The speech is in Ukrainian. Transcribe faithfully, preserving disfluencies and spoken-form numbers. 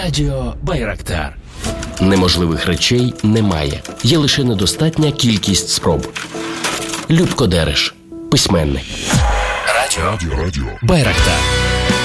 Радіо Байрактар. Неможливих речей немає. Є лише недостатня кількість спроб. Любко Дереш, письменник. Радіо, Радіо. Байрактар.